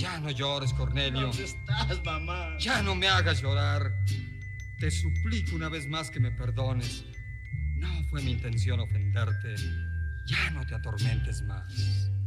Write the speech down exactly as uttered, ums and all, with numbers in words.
Ya no llores, Cornelio. ¿Dónde estás, mamá? Ya no me hagas llorar. Te suplico una vez más que me perdones. No fue mi intención ofenderte. Ya no te atormentes más.